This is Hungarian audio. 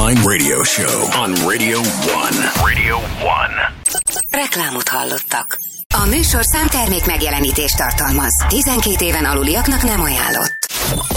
online radio show on Radio 1. Radio 1. Reklámot hallottak. A műsor számtermék megjelenítést tartalmaz. 12 éven aluliaknak nem ajánlott.